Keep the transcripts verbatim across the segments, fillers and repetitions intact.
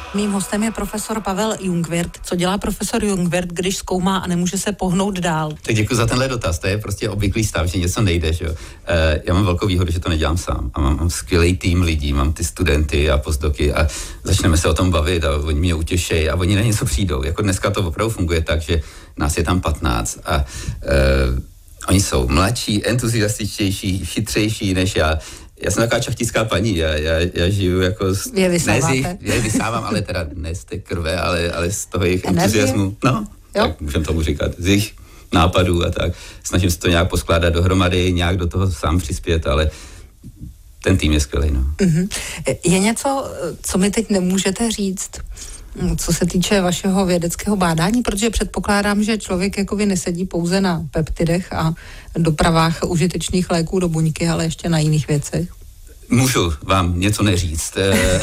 Mým hostem je profesor Pavel Jungwirth. Co dělá profesor Jungwirth, když zkoumá a nemůže se pohnout dál? Tak děkuji za tenhle dotaz. To je prostě obvyklý stav, že něco nejde. Že jo? E, já mám velkou výhodu, že to nedělám sám. A mám, mám skvělý tým lidí, mám ty studenty a postdoky a začneme se o tom bavit a oni mě utěšejí a oni na něco přijdou. Jako dneska to opravdu funguje tak, že nás je tam patnáct a e, oni jsou mladší, entuziastičtější, chytřejší než já. Já jsem taková čachtická paní, já, já, já žiju jako... Je vysáváte? Já je vysávám, ale teda ne z té krve, ale, ale z toho jejich entuziasmu. No, jo? Tak můžem tomu říkat, z jejich nápadů a tak. Snažím se to nějak poskládat dohromady, nějak do toho sám přispět, ale ten tým je skvělý, no. Mm-hmm. Je něco, co mi teď nemůžete říct, co se týče vašeho vědeckého bádání, protože předpokládám, že člověk jako vy nesedí pouze na peptidech a dopravách užitečných léků do buňky, ale ještě na jiných věcech. Můžu vám něco neříct.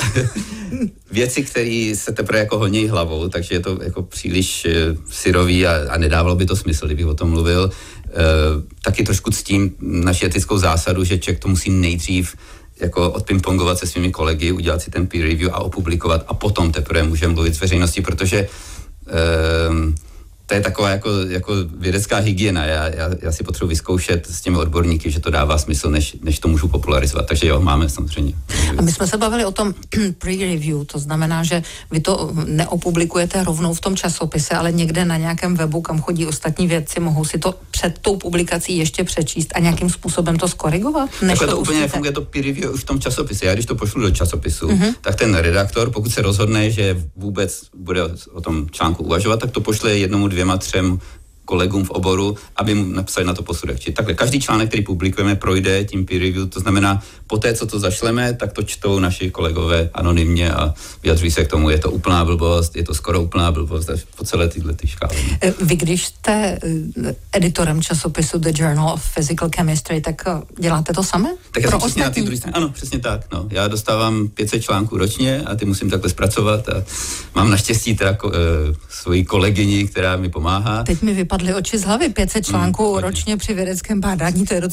Věci, které se teprve jako honí hlavou, takže je to jako příliš syrový a, a nedávalo by to smysl, kdybych o tom mluvil. Taky trošku ctím naši etickou zásadu, že člověk to musí nejdřív jako odpingpongovat se svými kolegy, udělat si ten peer review a opublikovat a potom teprve můžeme mluvit s veřejností, protože um, to je taková jako, jako vědecká hygiena. Já, já, já si potřebuji vyzkoušet s těmi odborníky, že to dává smysl, než, než to můžu popularizovat. Takže jo, máme samozřejmě. A my jsme se bavili o tom pre-review, to znamená, že vy to neopublikujete rovnou v tom časopise, ale někde na nějakém webu, kam chodí ostatní vědci, mohou si to před tou publikací ještě přečíst a nějakým způsobem to skorigovat? Než Takhle to, to úplně nefunguje to peer review už v tom časopise. Já když to pošlu do časopisu, uh-huh. tak ten redaktor, pokud se rozhodne, že vůbec bude o tom článku uvažovat, tak to pošle jednomu, dvěma, třem kolegům v oboru, aby mu napsali na to posudek. Či takhle, každý článek, který publikujeme, projde tím peer review, to znamená, po té, co to zašleme, tak to čtou naši kolegové anonymně a vyjadřují se k tomu, je to úplná blbost, je to skoro úplná blbost, po celé tyhle ty škály. Vy, když jste editorem časopisu The Journal of Physical Chemistry, tak děláte to samé? Tak já jsem přesně na té druhé straně. Ano, přesně tak. No. Já dostávám pět set článků ročně a ty musím takhle zpracovat a mám naštěstí teda ko, e, svoji kolegyni, která mi pomáhá. Teď mi vypadly oči z hlavy. pět set článků mm, ročně při vědeckém bádání, to je docela